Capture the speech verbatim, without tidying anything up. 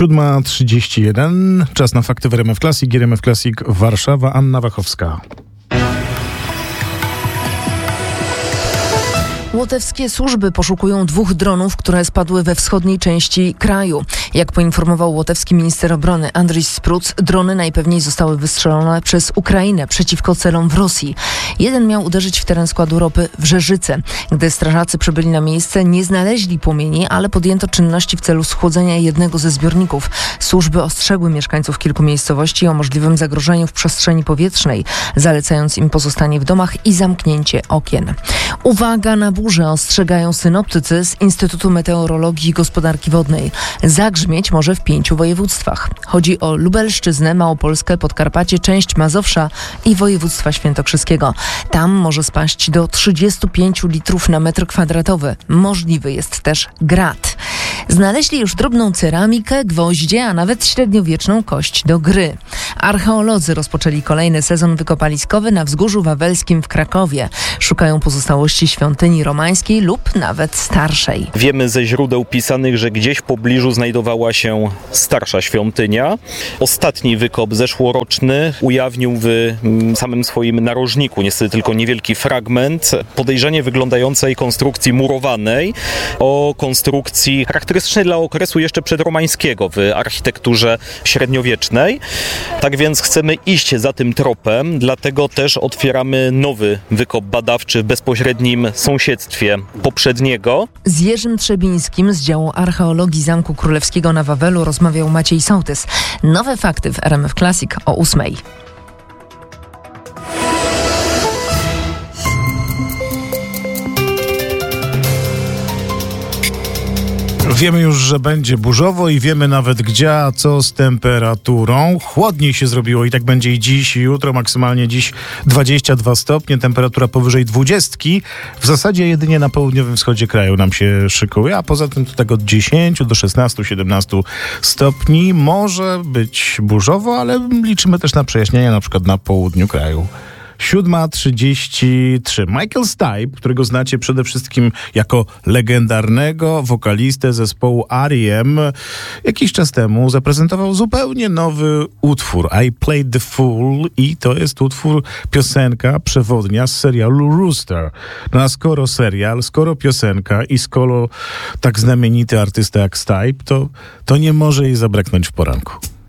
siódma trzydzieści jeden. Czas na fakty w R M F Classic. R M F Classic Warszawa. Anna Wachowska. Łotewskie służby poszukują dwóch dronów, które spadły we wschodniej części kraju. Jak poinformował łotewski minister obrony Andris Spruc, drony najpewniej zostały wystrzelone przez Ukrainę przeciwko celom w Rosji. Jeden miał uderzyć w teren składu ropy w Rzeżyce. Gdy strażacy przybyli na miejsce, nie znaleźli płomieni, ale podjęto czynności w celu schłodzenia jednego ze zbiorników. Służby ostrzegły mieszkańców kilku miejscowości o możliwym zagrożeniu w przestrzeni powietrznej, zalecając im pozostanie w domach i zamknięcie okien. Uwaga na burze, ostrzegają synoptycy z Instytutu Meteorologii i Gospodarki Wodnej. Zagrzmieć może w pięciu województwach. Chodzi o Lubelszczyznę, Małopolskę, Podkarpacie, część Mazowsza i województwa świętokrzyskiego. Tam może spaść do trzydziestu pięciu litrów na metr kwadratowy. Możliwy jest też grad. Znaleźli już drobną ceramikę, gwoździe, a nawet średniowieczną kość do gry. Archeolodzy rozpoczęli kolejny sezon wykopaliskowy na Wzgórzu Wawelskim w Krakowie. Szukają pozostałości świątyni romańskiej lub nawet starszej. Wiemy ze źródeł pisanych, że gdzieś w pobliżu znajdowała się starsza świątynia. Ostatni wykop zeszłoroczny ujawnił w samym swoim narożniku niestety tylko niewielki fragment podejrzanie wyglądającej konstrukcji murowanej o konstrukcji charakterystycznej dla okresu jeszcze przedromańskiego w architekturze średniowiecznej. Tak więc chcemy iść za tym tropem, dlatego też otwieramy nowy wykop badawczy w bezpośrednim sąsiedztwie poprzedniego. Z Jerzym Trzebińskim z działu archeologii Zamku Królewskiego na Wawelu rozmawiał Maciej Sołtys. Nowe fakty w R M F Classic o ósmej. Wiemy już, że będzie burzowo i wiemy nawet gdzie, a co z temperaturą. Chłodniej się zrobiło i tak będzie i dziś, i jutro. Maksymalnie dziś dwadzieścia dwa stopnie, temperatura powyżej dwudziestki. W zasadzie jedynie na południowym wschodzie kraju nam się szykuje, a poza tym to tak od dziesięciu do szesnastu siedemnastu stopni. Może być burzowo, ale liczymy też na przejaśnienia na przykład na południu kraju. siódma trzydzieści trzy. Michael Stipe, którego znacie przede wszystkim jako legendarnego wokalistę zespołu R E M, jakiś czas temu zaprezentował zupełnie nowy utwór I Played the Fool i to jest utwór, piosenka przewodnia z serialu Rooster. No a skoro serial, skoro piosenka i skoro tak znamienity artysta jak Stipe, to, to nie może jej zabraknąć w poranku.